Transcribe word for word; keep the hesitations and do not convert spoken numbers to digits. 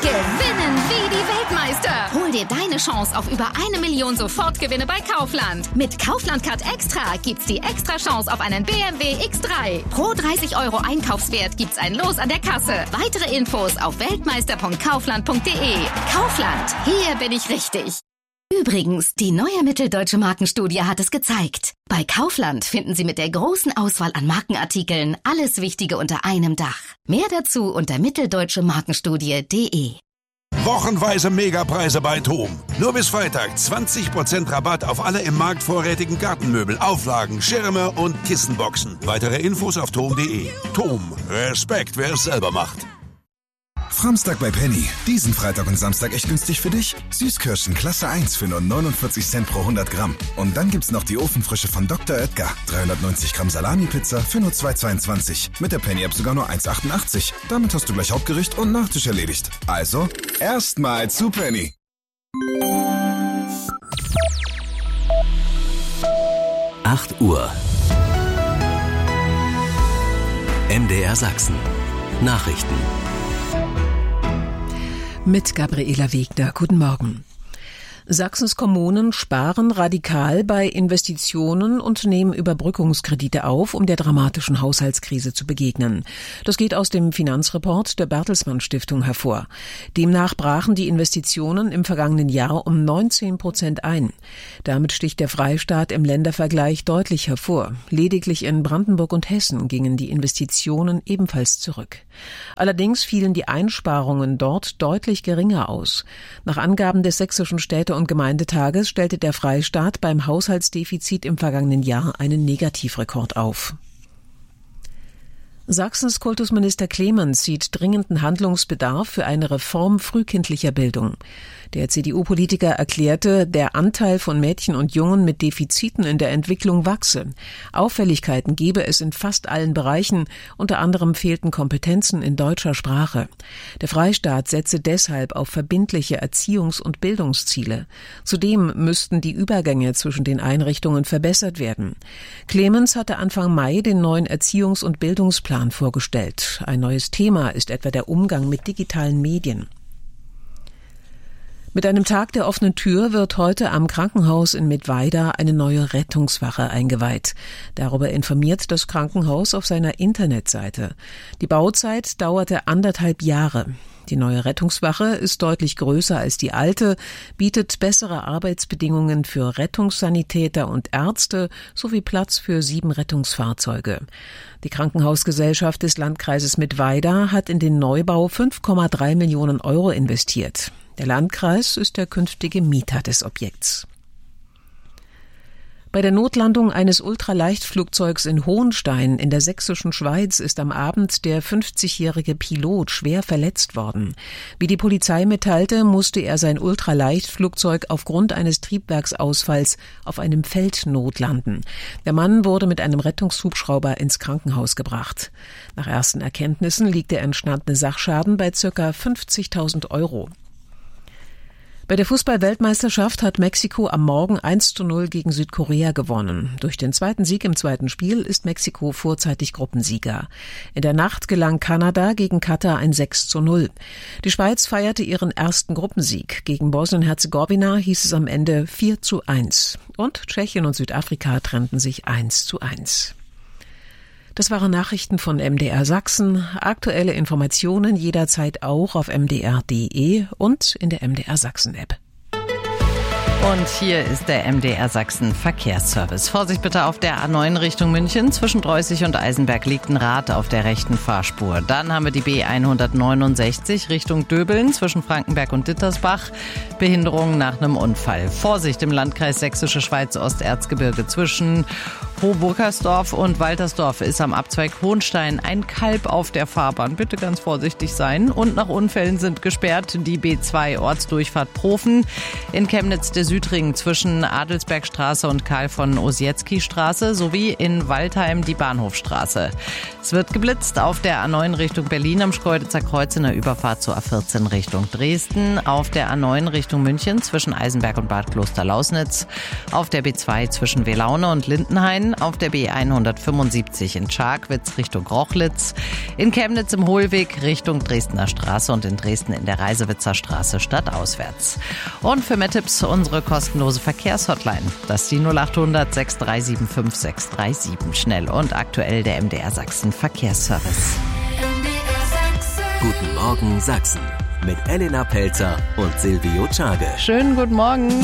Gewinnen wie die Weltmeister. Hol dir deine Chance auf über eine Million Sofortgewinne bei Kaufland. Mit Kaufland Card Extra gibt's die extra Chance auf einen B M W X drei. Pro dreißig Euro Einkaufswert gibt's ein Los an der Kasse. Weitere Infos auf weltmeister punkt kaufland punkt de. Kaufland, hier bin ich richtig. Übrigens, die neue Mitteldeutsche Markenstudie hat es gezeigt. Bei Kaufland finden Sie mit der großen Auswahl an Markenartikeln alles Wichtige unter einem Dach. Mehr dazu unter mitteldeutsche markenstudie punkt de. Wochenweise Megapreise bei TOM. Nur bis Freitag zwanzig Prozent Rabatt auf alle im Markt vorrätigen Gartenmöbel, Auflagen, Schirme und Kissenboxen. Weitere Infos auf tom punkt de. TOM. Respekt, wer es selber macht. Framstag bei Penny. Diesen Freitag und Samstag echt günstig für dich. Süßkirschen Klasse eins für nur neunundvierzig Cent pro hundert Gramm. Und dann gibt's noch die Ofenfrische von Doktor Oetker. dreihundertneunzig Gramm Salami-Pizza für nur zwei Euro zweiundzwanzig. Mit der Penny-App sogar nur eins Euro achtundachtzig. Damit hast du gleich Hauptgericht und Nachtisch erledigt. Also, erstmal zu Penny. acht Uhr. M D R Sachsen. Nachrichten. Mit Gabriela Wegner. Guten Morgen. Sachsens Kommunen sparen radikal bei Investitionen und nehmen Überbrückungskredite auf, um der dramatischen Haushaltskrise zu begegnen. Das geht aus dem Finanzreport der Bertelsmann Stiftung hervor. Demnach brachen die Investitionen im vergangenen Jahr um neunzehn Prozent ein. Damit sticht der Freistaat im Ländervergleich deutlich hervor. Lediglich in Brandenburg und Hessen gingen die Investitionen ebenfalls zurück. Allerdings fielen die Einsparungen dort deutlich geringer aus. Nach Angaben des Sächsischen Städte- und Gemeindetages stellte der Freistaat beim Haushaltsdefizit im vergangenen Jahr einen Negativrekord auf. Sachsens Kultusminister Clemens sieht dringenden Handlungsbedarf für eine Reform frühkindlicher Bildung. Der C D U-Politiker erklärte, der Anteil von Mädchen und Jungen mit Defiziten in der Entwicklung wachse. Auffälligkeiten gebe es in fast allen Bereichen, unter anderem fehlten Kompetenzen in deutscher Sprache. Der Freistaat setze deshalb auf verbindliche Erziehungs- und Bildungsziele. Zudem müssten die Übergänge zwischen den Einrichtungen verbessert werden. Clemens hatte Anfang Mai den neuen Erziehungs- und Bildungsplan vorgestellt. Ein neues Thema ist etwa der Umgang mit digitalen Medien. Mit einem Tag der offenen Tür wird heute am Krankenhaus in Mittweida eine neue Rettungswache eingeweiht. Darüber informiert das Krankenhaus auf seiner Internetseite. Die Bauzeit dauerte anderthalb Jahre. Die neue Rettungswache ist deutlich größer als die alte, bietet bessere Arbeitsbedingungen für Rettungssanitäter und Ärzte sowie Platz für sieben Rettungsfahrzeuge. Die Krankenhausgesellschaft des Landkreises Mittweida hat in den Neubau fünf Komma drei Millionen Euro investiert. Der Landkreis ist der künftige Mieter des Objekts. Bei der Notlandung eines Ultraleichtflugzeugs in Hohenstein in der sächsischen Schweiz ist am Abend der fünfzigjährige Pilot schwer verletzt worden. Wie die Polizei mitteilte, musste er sein Ultraleichtflugzeug aufgrund eines Triebwerksausfalls auf einem Feld notlanden. Der Mann wurde mit einem Rettungshubschrauber ins Krankenhaus gebracht. Nach ersten Erkenntnissen liegt der entstandene Sachschaden bei ca. fünfzigtausend Euro. Bei der Fußball-Weltmeisterschaft hat Mexiko am Morgen eins zu null gegen Südkorea gewonnen. Durch den zweiten Sieg im zweiten Spiel ist Mexiko vorzeitig Gruppensieger. In der Nacht gelang Kanada gegen Katar ein sechs zu null. Die Schweiz feierte ihren ersten Gruppensieg. Gegen Bosnien-Herzegowina hieß es am Ende vier zu eins. Und Tschechien und Südafrika trennten sich eins zu eins. Das waren Nachrichten von M D R Sachsen. Aktuelle Informationen jederzeit auch auf m d r punkt d e und in der M D R Sachsen App. Und hier ist der M D R Sachsen Verkehrsservice. Vorsicht bitte auf der A neun Richtung München. Zwischen Dreußig und Eisenberg liegt ein Rad auf der rechten Fahrspur. Dann haben wir die B hundertneunundsechzig Richtung Döbeln zwischen Frankenberg und Dittersbach. Behinderung nach einem Unfall. Vorsicht im Landkreis Sächsische Schweiz Osterzgebirge zwischen Hoburgersdorf und Waltersdorf ist am Abzweig Hohenstein ein Kalb auf der Fahrbahn. Bitte ganz vorsichtig sein. Und nach Unfällen sind gesperrt die B zwei Ortsdurchfahrt Profen. In Chemnitz der Südring zwischen Adelsbergstraße und Karl von Ossietzky Straße sowie in Waldheim die Bahnhofstraße. Es wird geblitzt auf der A neun Richtung Berlin am Schkeuditzer Kreuz in der Überfahrt zur A vierzehn Richtung Dresden. Auf der A neun Richtung München zwischen Eisenberg und Bad Klosterlausnitz. Auf der B zwei zwischen Welaune und Lindenhain. zehn auf der B hundertfünfundsiebzig in Scharkwitz Richtung Rochlitz, in Chemnitz im Hohlweg Richtung Dresdner Straße und in Dresden in der Reisewitzer Straße stadtauswärts. Und für mehr Tipps unsere kostenlose Verkehrshotline. Das ist die null acht hundert sechs drei sieben fünf sechs drei sieben. Schnell und aktuell der M D R Sachsen Verkehrsservice. Guten Morgen Sachsen mit Elena Pelzer und Silvio Czage. Schönen guten Morgen.